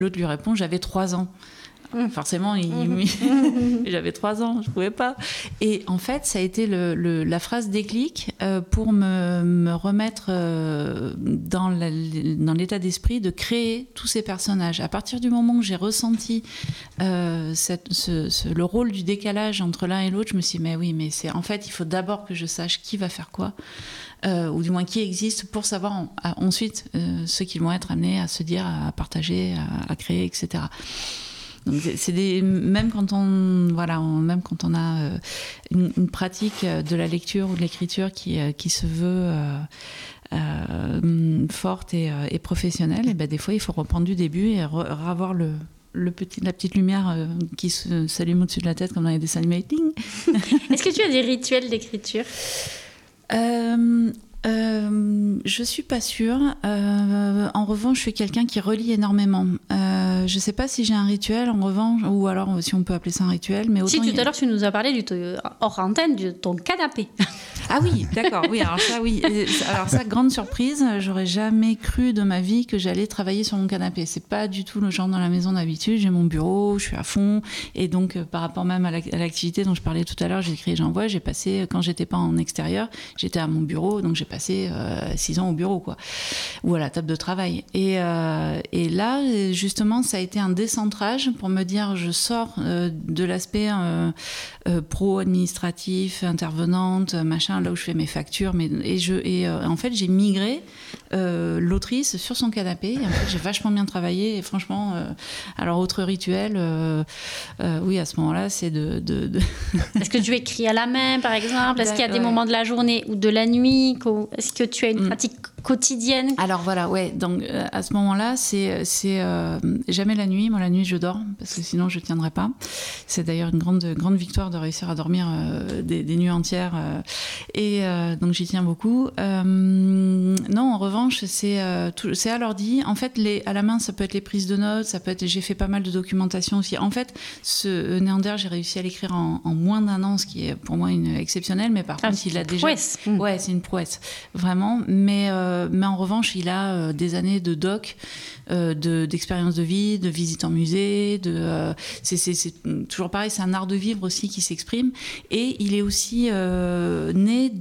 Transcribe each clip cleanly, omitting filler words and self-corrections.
L'autre lui répond, j'avais 3 ans. Forcément, j'avais 3 ans, je ne pouvais pas. Et en fait, ça a été la phrase déclic pour me remettre dans l'état d'esprit de créer tous ces personnages. À partir du moment où j'ai ressenti le rôle du décalage entre l'un et l'autre, je me suis dit, mais oui, mais en fait, il faut d'abord que je sache qui va faire quoi. Ou du moins qui existe pour savoir ensuite ceux qui vont être amenés à se dire, à partager, à créer, etc. Donc même quand on a une pratique de la lecture ou de l'écriture qui se veut forte et professionnelle, et ben des fois il faut reprendre du début et revoir la petite lumière qui s'allume au-dessus de la tête comme dans les dessins animés. Est-ce que tu as des rituels d'écriture ? Je suis pas sûre. En revanche, je suis quelqu'un qui relit énormément. Je sais pas si j'ai un rituel, en revanche, ou alors si on peut appeler ça un rituel. Mais si tout à l'heure tu nous as parlé hors antenne de ton canapé. Ah oui, d'accord. Oui, alors ça, oui. Alors ça, grande surprise. J'aurais jamais cru de ma vie que j'allais travailler sur mon canapé. C'est pas du tout le genre dans la maison d'habitude. J'ai mon bureau, je suis à fond, et donc par rapport même à l'activité dont je parlais tout à l'heure, j'ai écrit J'envoie. J'ai passé, quand j'étais pas en extérieur, j'étais à mon bureau, donc j'ai passé 6 ans au bureau, quoi, ou à la table de travail. Et là, justement, ça a été un décentrage pour me dire, je sors de l'aspect pro-administratif, intervenante, machin, là où je fais mes factures, en fait, j'ai migré l'autrice sur son canapé. Et en fait, j'ai vachement bien travaillé. Et franchement, alors autre rituel, oui, à ce moment-là, c'est de... Est-ce que tu écris à la main, par exemple ? Est-ce qu'il y a des moments de la journée ou de la nuit ? Est-ce que tu as une pratique quotidienne ? Alors voilà, ouais. Donc à ce moment-là, c'est jamais la nuit. Moi, la nuit, je dors parce que sinon, je tiendrais pas. C'est d'ailleurs une grande victoire de réussir à dormir des nuits entières. Et donc j'y tiens beaucoup. Non, en revanche, c'est à l'ordi. En fait, à la main, ça peut être les prises de notes, ça peut être. J'ai fait pas mal de documentation aussi. En fait, ce Néander, j'ai réussi à l'écrire en moins d'1 an, ce qui est pour moi exceptionnel. Mais par contre, il a déjà. Prouesse. Ouais, c'est une prouesse, vraiment. Mais en revanche, il a des années de doc, d'expérience de vie, de visite en musée. C'est toujours pareil. C'est un art de vivre aussi qui s'exprime. Et il est aussi né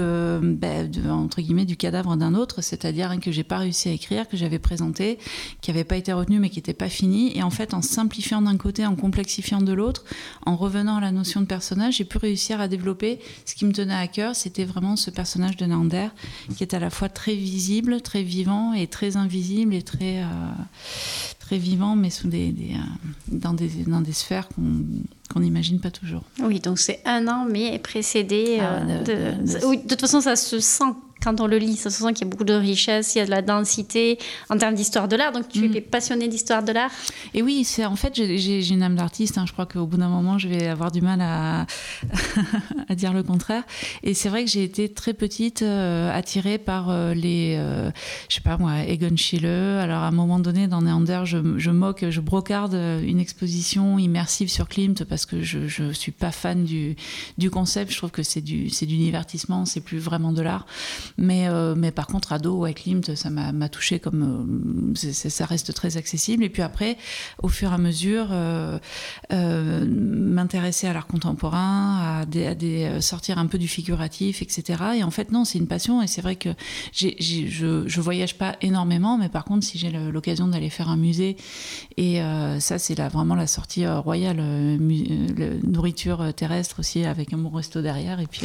entre guillemets du cadavre d'un autre, c'est-à-dire que j'ai pas réussi à écrire, que j'avais présenté, qui avait pas été retenu mais qui était pas fini. Et en fait, en simplifiant d'un côté, en complexifiant de l'autre, en revenant à la notion de personnage, j'ai pu réussir à développer ce qui me tenait à cœur. C'était vraiment ce personnage de Néander qui est à la fois très visible, très vivant et très invisible et très vivant, mais dans des sphères qu'on n'imagine pas toujours. Oui, donc c'est 1 an, mais précédé oui, de toute façon, ça se sent. Quand on le lit, ça se sent qu'il y a beaucoup de richesse, il y a de la densité en termes d'histoire de l'art. Donc, tu es passionnée d'histoire de l'art ? Et oui, en fait, j'ai une âme d'artiste. Je crois qu'au bout d'un moment, je vais avoir du mal à dire le contraire. Et c'est vrai que j'ai été très petite attirée par je sais pas moi, Egon Schiele. Alors, à un moment donné, dans Néander, je brocarde une exposition immersive sur Klimt parce que je suis pas fan du concept. Je trouve que c'est du divertissement, c'est plus vraiment de l'art. Mais par contre, ado, Klimt, ça m'a touchée comme ça reste très accessible. Et puis après, au fur et à mesure, m'intéresser à l'art contemporain, à sortir un peu du figuratif, etc. Et en fait, non, c'est une passion. Et c'est vrai que je voyage pas énormément, mais par contre, si j'ai l'occasion d'aller faire un musée, et ça, c'est vraiment la sortie royale, nourriture terrestre aussi, avec un bon resto derrière, et puis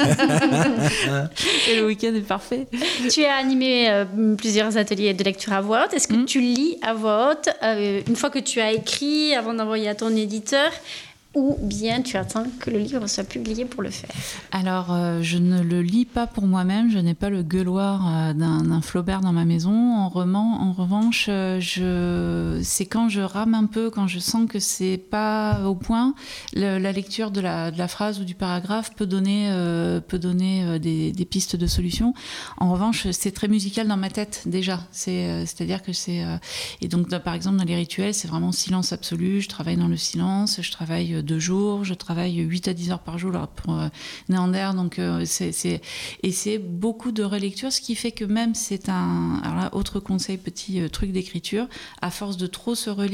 et le week-end est parfait. Tu as animé plusieurs ateliers de lecture à voix haute. Est-ce que tu lis à voix haute une fois que tu as écrit, avant d'envoyer à ton éditeur, ou bien tu attends que le livre soit publié pour le faire ? Alors, je ne le lis pas pour moi-même. Je n'ai pas le gueuloir d'un Flaubert dans ma maison. En revanche, c'est quand je rame un peu, quand je sens que c'est pas au point, la lecture de la phrase ou du paragraphe peut donner des pistes de solutions. En revanche, c'est très musical dans ma tête déjà. C'est-à-dire que c'est... et donc, par exemple, dans les rituels, c'est vraiment silence absolu. Je travaille dans le silence. Je travaille 2 jours, je travaille 8 à 10 heures par jour là, pour Néander, donc c'est beaucoup de relecture, ce qui fait que même c'est alors là, autre conseil, petit truc d'écriture, à force de trop se relire,